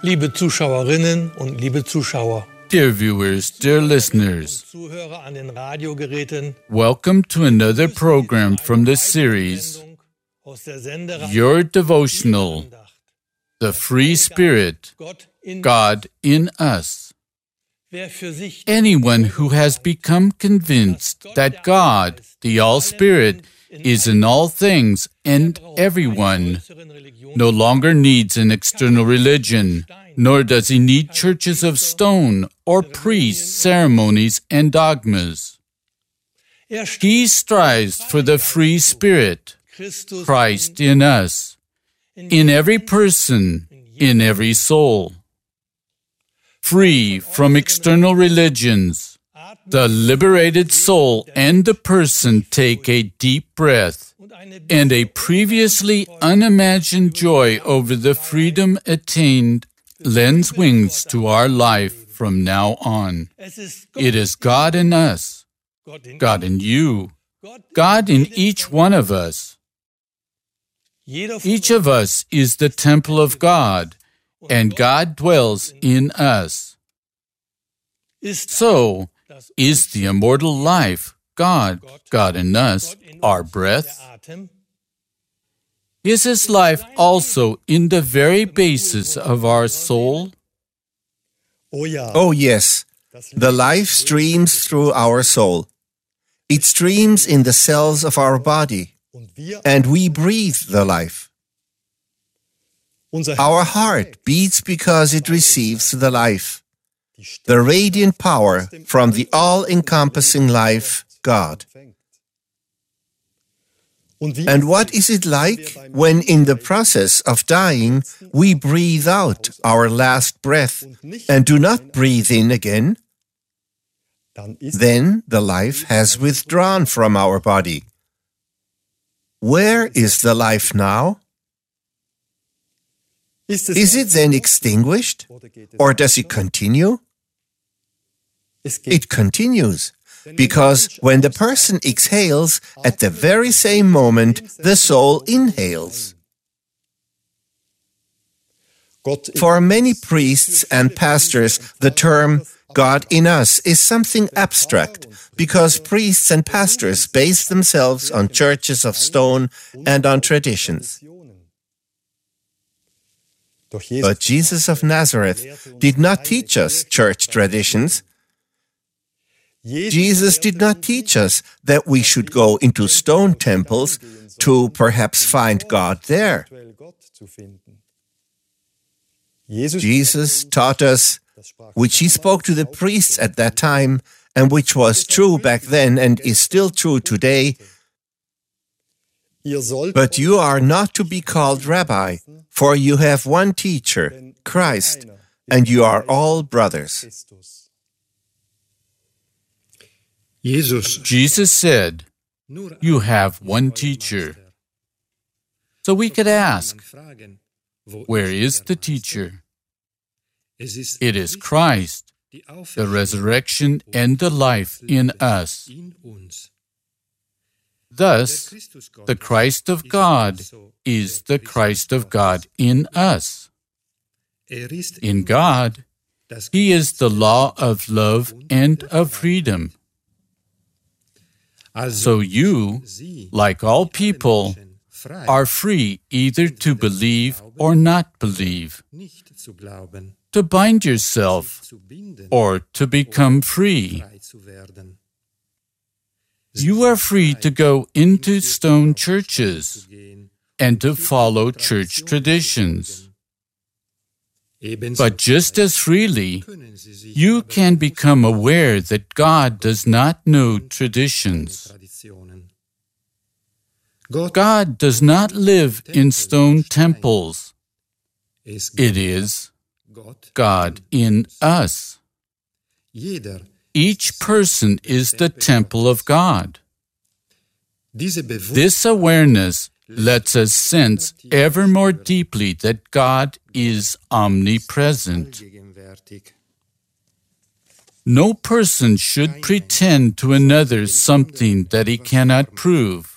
Liebe Zuschauerinnen und liebe Zuschauer, Dear viewers, dear listeners, Zuhörer an den Radiogeräten, welcome to another program from the series, aus der Sendereihe Your Devotional, The Free Spirit, Gott in God in Us. Wer für sich Anyone who has become convinced that God, the All-Spirit, is in all things and everyone, no longer needs an external religion, nor does he need churches of stone or priests, ceremonies, and dogmas. He strives for the free spirit, Christ in us, in every person, in every soul. Free from external religions, the liberated soul and the person take a deep breath, and a previously unimagined joy over the freedom attained lends wings to our life from now on. It is God in us, God in you, God in each one of us. Each of us is the temple of God, and God dwells in us. So, is the immortal life, God, God in us, our breath? Is His life also in the very basis of our soul? Oh yes, the life streams through our soul. It streams in the cells of our body, and we breathe the life. Our heart beats because it receives the life, the radiant power from the all-encompassing life, God. And what is it like when in the process of dying we breathe out our last breath and do not breathe in again? Then the life has withdrawn from our body. Where is the life now? Is it then extinguished, or does it continue? It continues, because when the person exhales, at the very same moment, the soul inhales. For many priests and pastors, the term God in us is something abstract, because priests and pastors base themselves on churches of stone and on traditions. But Jesus of Nazareth did not teach us church traditions. Jesus did not teach us that we should go into stone temples to perhaps find God there. Jesus taught us, which He spoke to the priests at that time, and which was true back then and is still true today, but you are not to be called Rabbi, for you have one teacher, Christ, and you are all brothers. Jesus said, "You have one teacher." So we could ask, where is the teacher? It is Christ, the resurrection and the life in us. Thus, the Christ of God is the Christ of God in us. In God, He is the law of love and of freedom. So you, like all people, are free either to believe or not believe, to bind yourself or to become free. You are free to go into stone churches and to follow church traditions. But just as freely, you can become aware that God does not know traditions. God does not live in stone temples. It is God in us. Each person is the temple of God. This awareness lets us sense ever more deeply that God is omnipresent. No person should pretend to another something that he cannot prove,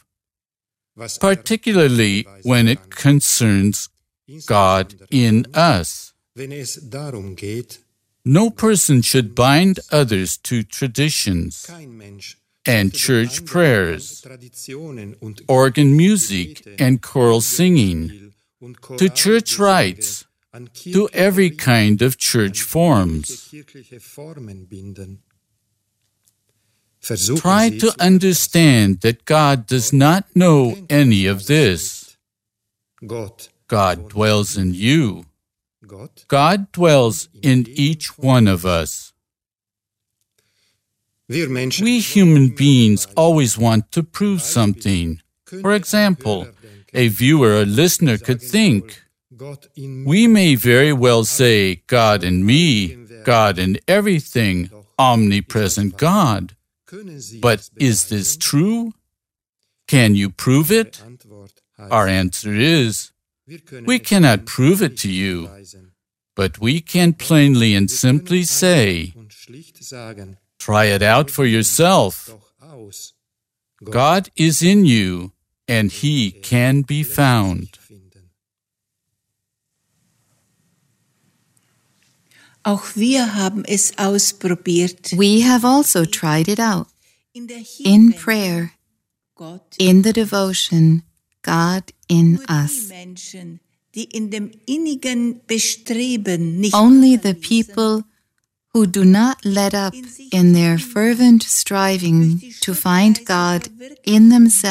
particularly when it concerns God in us. wenn es darum geht, No person should bind others to traditions kein Mensch and church prayers, Traditionen und organ music and choral singing, to church rites, an to every kind of church forms. kirchliche Formen binden. Try to understand that God does not know any of this. Gott, God dwells in you. Gott, God dwells in each one of us. wir Menschen We human beings always want to prove something. For example, a viewer or listener could think, Gott in we may very well say, God in me, God in everything, omnipresent God. können Sie But is this true? Can you prove it? Antwort Our answer is, wir können we cannot prove it to you, weisen but we can plainly and simply say, und schlicht sagen, try it out for yourself. doch aus. God is in you, and He can be found. Finden. Auch wir haben es ausprobiert. We have also tried it out In der in Hinwendung prayer, Gott in the devotion, God in nur die us. Menschen, die in dem innigen Bestreben nicht Only the people who do not let up in their fervent striving to find God in themselves